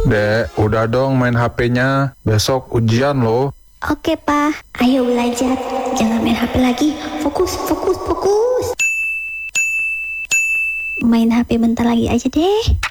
Dek, udah dong main HP-nya. Besok ujian loh. Oke, Pa. Ayo belajar. Jangan main HP lagi. Fokus, fokus, fokus. Main HP bentar lagi aja deh.